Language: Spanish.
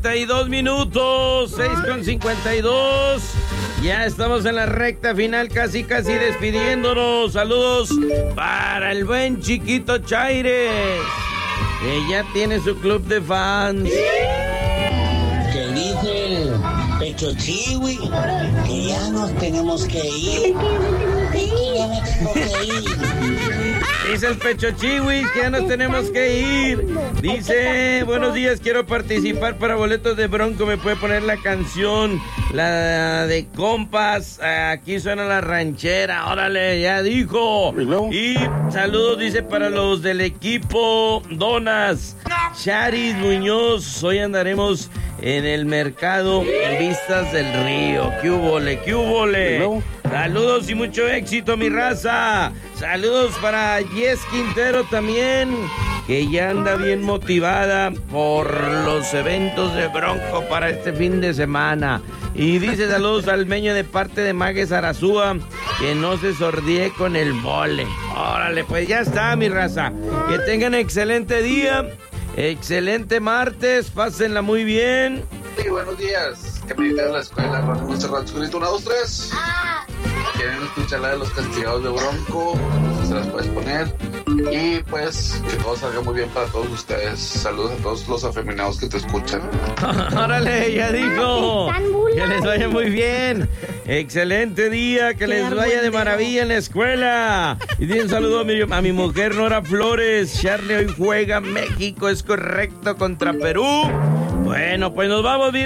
52 minutos, 6:52. Ya estamos en la recta final, casi despidiéndonos. Saludos para el buen Chiquito Chaires, que ya tiene su club de fans. Que dice el Pecho Chiwi que ya nos tenemos que ir. Que ya me tengo que ir. Dice el Pecho Chiwis que ya nos tenemos que ir. Dice, buenos días, quiero participar para boletos de Bronco. ¿Me puede poner la canción, la de compas? Aquí suena la ranchera. Órale, ya dijo. Y saludos, dice, para los del equipo Donas, Charis Muñoz. Hoy andaremos en el mercado Vistas del Río. ¡Qué húbole, qué húbole! Saludos y mucho éxito, mi raza. Saludos para Jess Quintero también, que ya anda bien motivada por los eventos de Bronco para este fin de semana. Y dice saludos al Meño de parte de Magues Arazúa, que no se sordíe con el vole. Órale, pues ya está, mi raza. Que tengan excelente día, excelente martes, pásenla muy bien. Sí, buenos días. Que me inviten a la escuela, Rafael Ranscurito 1, 2, 3. Quieren escuchar la de los castigados de Bronco, se las puedes poner. Y pues que todo salga muy bien para todos ustedes. Saludos a todos los afeminados que te escuchan. Órale, ya dijo. Que les vaya muy bien. Excelente día, que les vaya de maravilla en la escuela. Y un saludo a mi mujer Nora Flores. Charlie, hoy juega México, es correcto, contra Perú. Bueno, pues nos vamos bien.